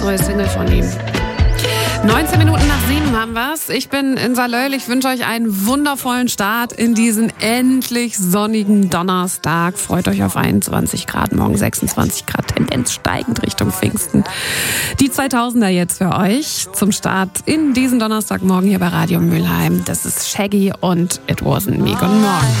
neue Single von ihm. 19 Minuten nach 7 haben wir's. Ich bin Insa Löll. Ich wünsche euch einen wundervollen Start in diesen endlich sonnigen Donnerstag. Freut euch auf 21 Grad, morgen 26 Grad, Tendenz steigend Richtung Pfingsten. Die 2000er jetzt für euch zum Start in diesen Donnerstagmorgen hier bei Radio Mülheim. Das ist Shaggy und It Wasn't Me. Guten Morgen.